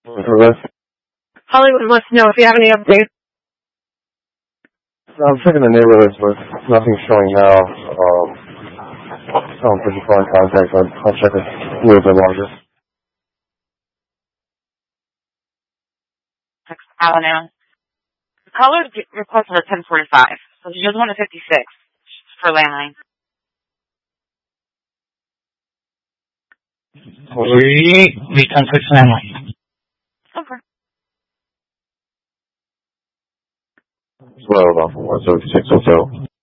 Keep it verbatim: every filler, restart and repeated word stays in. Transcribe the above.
Hello? Hollywood wants to know if you have any updates. I'm checking the neighborhoods, but nothing's showing now. Um, I'm pretty far in contact. I'll, I'll check it a little bit longer. Text Avenue. The caller requested a ten forty-five, so she just wanted fifty-six for landline. We we ten six landline. Okay. Well, about one seventy-six hotel.